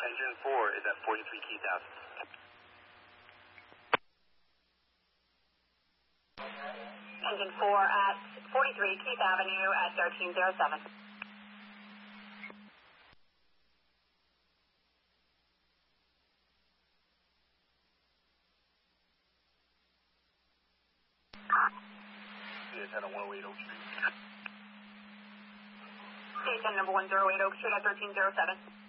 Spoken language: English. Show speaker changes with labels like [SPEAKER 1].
[SPEAKER 1] Engine 4 is at 43 Keith Ave.
[SPEAKER 2] Engine 4 at 43 Keith Avenue at 1307.
[SPEAKER 1] Is at 108 Oak Street.
[SPEAKER 2] Station number 108 Oak Street at 1307.